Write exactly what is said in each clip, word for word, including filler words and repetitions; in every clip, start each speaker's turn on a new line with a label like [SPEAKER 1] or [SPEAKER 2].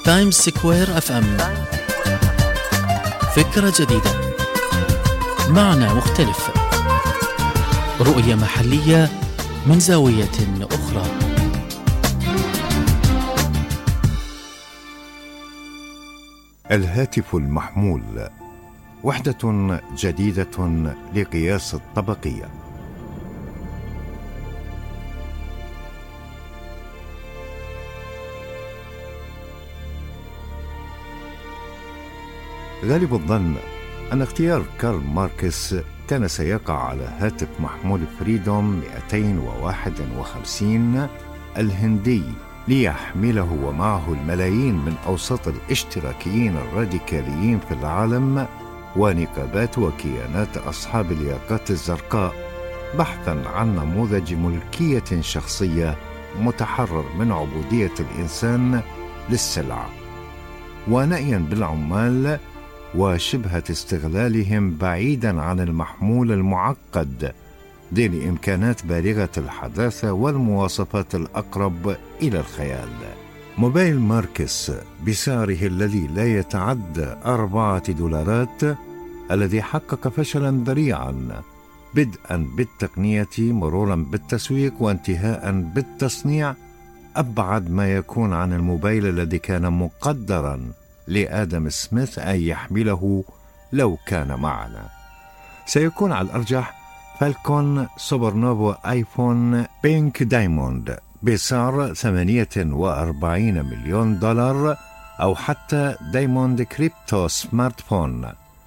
[SPEAKER 1] تايمز سكوير اف ام، فكرة جديدة، معنى مختلف، رؤية محلية من زاوية أخرى.
[SPEAKER 2] الهاتف المحمول وحدة جديدة لقياس الطبقية. غالب الظن أن اختيار كارل ماركس كان سيقع على هاتف محمول فريدوم مئتين وواحد وخمسين الهندي ليحمله ومعه الملايين من أوساط الاشتراكيين الراديكاليين في العالم ونقابات وكيانات أصحاب الياقات الزرقاء، بحثاً عن نموذج ملكية شخصية متحرر من عبودية الإنسان للسلع، ونأياً بالعمال وشبهة استغلالهم بعيداً عن المحمول المعقد ذي الإمكانات بالغة الحداثة والمواصفات الأقرب إلى الخيال. موبايل ماركس بسعره الذي لا يتعدى أربعة دولارات، الذي حقق فشلاً ذريعاً بدءاً بالتقنية مروراً بالتسويق وانتهاءً بالتصنيع، أبعد ما يكون عن الموبايل الذي كان مقدراً لآدم سميث أن يحمله لو كان معنا. سيكون على الأرجح فالكون سوبر نوفا آيفون بينك دايموند بسعر ثمانية وأربعين مليون دولار، أو حتى دايموند كريبتو سمارت فون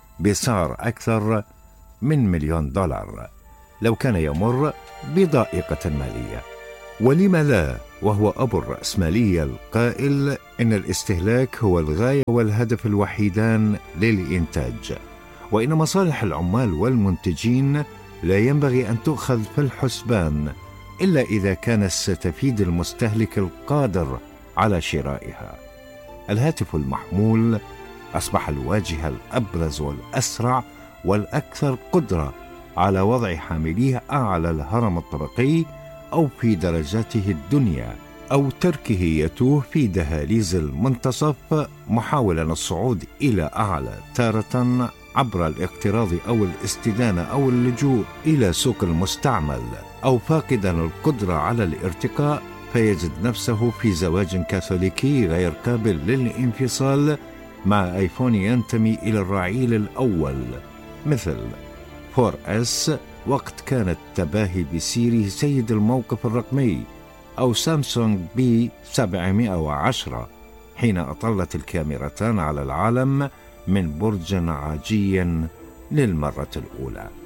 [SPEAKER 2] بسعر أكثر من مليون دولار لو كان يمر بضائقة مالية. ولم لا، وهو أبو الرأسمالية القائل إن الاستهلاك هو الغاية والهدف الوحيدان للإنتاج، وإن مصالح العمال والمنتجين لا ينبغي أن تؤخذ في الحسبان إلا إذا كان ستفيد المستهلك القادر على شرائها. الهاتف المحمول أصبح الواجهة الأبرز والأسرع والأكثر قدرة على وضع حامليه أعلى الهرم الطبقي أو في درجاته الدنيا، أو تركه يتوه في دهاليز المنتصف محاولا الصعود إلى أعلى، تارة عبر الاقتراض أو الاستدانة أو اللجوء إلى سوق المستعمل، أو فاقدا القدرة على الارتقاء فيجد نفسه في زواج كاثوليكي غير قابل للانفصال مع آيفون ينتمي إلى الرعيل الأول مثل فور إس وقت كانت تباهي بسيري سيد الموقف الرقمي، أو سامسونج بي سبعمائة وعشرة حين أطلت الكاميرتان على العالم من برج عاجي للمرة الأولى.